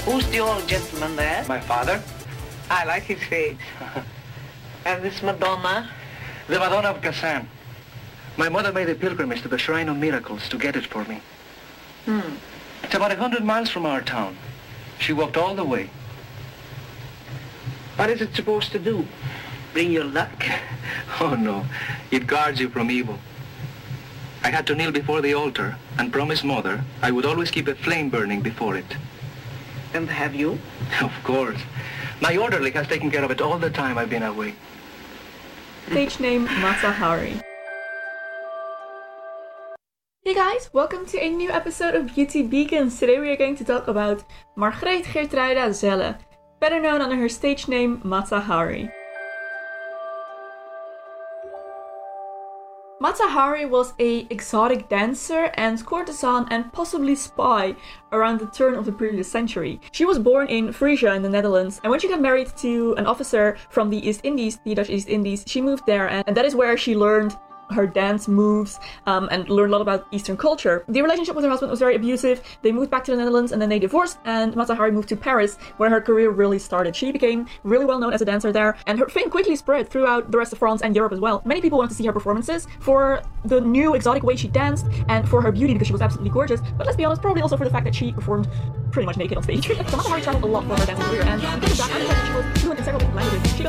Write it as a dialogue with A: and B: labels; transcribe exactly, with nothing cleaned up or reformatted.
A: Who's the old gentleman there?
B: My father.
A: I like his face. And this Madonna?
B: The Madonna of Kazan. My mother made a pilgrimage to the Shrine of Miracles to get it for me.
A: Hmm.
B: It's about a hundred miles from our town. She walked all the way.
A: What is it supposed to do? Bring you luck?
B: Oh, no. It guards you from evil. I had to kneel before the altar and promise Mother I would always keep a flame burning before it.
A: And have you?
B: Of course. My orderly has taken care of it all the time I've been away.
C: Stage name Mata Hari. Hey guys, welcome to a new episode of Beauty Beacons. Today we are going to talk about Margreet Geertruida Zelle, better known under her stage name Mata Hari. Mata Hari was a exotic dancer and courtesan and possibly spy around the turn of the previous century. She was born in Frisia in the Netherlands, and when she got married to an officer from the East Indies, the Dutch East Indies, she moved there, and, and that is where she learned her dance moves um, and learned a lot about Eastern culture. The relationship with her husband was very abusive. They moved back to the Netherlands and then they divorced, and Mata Hari moved to Paris where her career really started. She became really well known as a dancer there, and her fame quickly spread throughout the rest of France and Europe as well. Many people wanted to see her performances for the new exotic way she danced and for her beauty because she was absolutely gorgeous, but let's be honest, probably also for the fact that she performed pretty much naked on stage. So Mata Hari traveled a lot for her dancing career, and because of that, and the fact that she was fluent in several different languages, she got